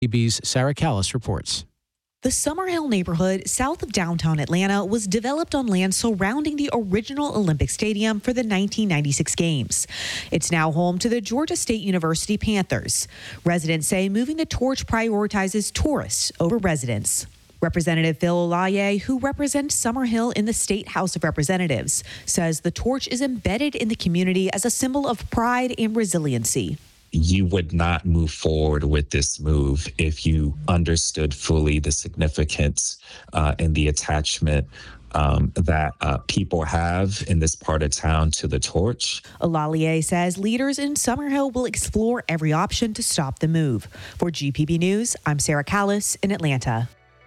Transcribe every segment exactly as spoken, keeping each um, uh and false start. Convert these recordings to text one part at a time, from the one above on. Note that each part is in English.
T B's Sarah Callis reports. The Summerhill neighborhood south of downtown Atlanta was developed on land surrounding the original Olympic Stadium for the nineteen ninety-six Games. It's now home to the Georgia State University Panthers. Residents say moving the torch prioritizes tourists over residents. Representative Phil Olaye, who represents Summerhill in the State House of Representatives, says the torch is embedded in the community as a symbol of pride and resiliency. You would not move forward with this move if you understood fully the significance uh, and the attachment um, that uh, people have in this part of town to the torch. Olalier says leaders in Summerhill will explore every option to stop the move. For G P B News, I'm Sarah Callis in Atlanta.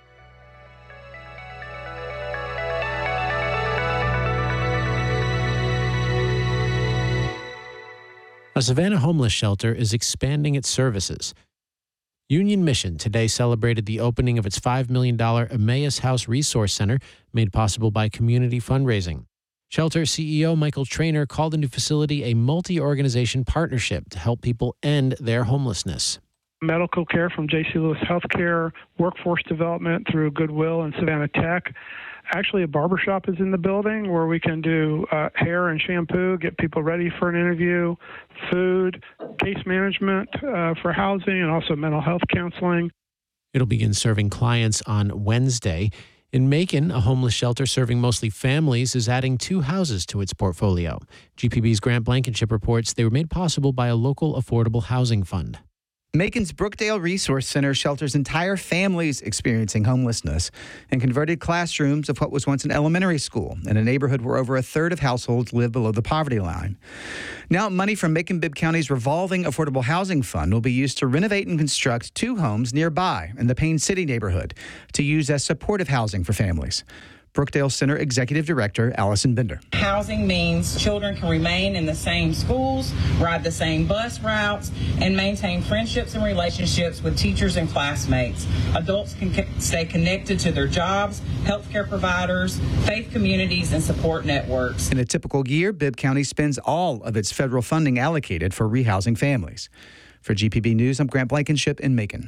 A Savannah homeless shelter is expanding its services. Union Mission today celebrated the opening of its five million dollars Emmaus House Resource Center, made possible by community fundraising. Shelter C E O Michael Traynor called the new facility a multi-organization partnership to help people end their homelessness. Medical care from J C Lewis Healthcare, workforce development through Goodwill and Savannah Tech. Actually, a barbershop is in the building where we can do uh, hair and shampoo, get people ready for an interview, food, case management uh, for housing, and also mental health counseling. It'll begin serving clients on Wednesday. In Macon, a homeless shelter serving mostly families is adding two houses to its portfolio. G P B's Grant Blankenship reports they were made possible by a local affordable housing fund. Macon's Brookdale Resource Center shelters entire families experiencing homelessness and converted classrooms of what was once an elementary school in a neighborhood where over a third of households live below the poverty line. Now, money from Macon-Bibb County's revolving affordable housing fund will be used to renovate and construct two homes nearby in the Payne City neighborhood to use as supportive housing for families. Brookdale Center Executive Director Allison Bender. Housing means children can remain in the same schools, ride the same bus routes, and maintain friendships and relationships with teachers and classmates. Adults can stay connected to their jobs, healthcare providers, faith communities, and support networks. In a typical year, Bibb County spends all of its federal funding allocated for rehousing families. For G P B News, I'm Grant Blankenship in Macon.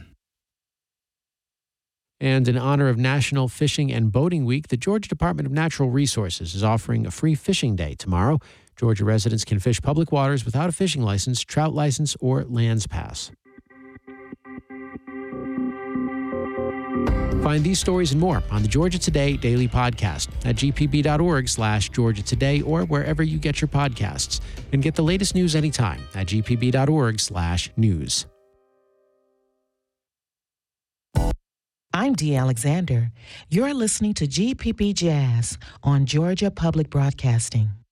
And in honor of National Fishing and Boating Week, the Georgia Department of Natural Resources is offering a free fishing day tomorrow. Georgia residents can fish public waters without a fishing license, trout license, or lands pass. Find these stories and more on the Georgia Today Daily Podcast at gpb.org slash Georgia Today or wherever you get your podcasts. And get the latest news anytime at gpb.org slash news. I'm Dee Alexander. You're listening to G P B Jazz on Georgia Public Broadcasting.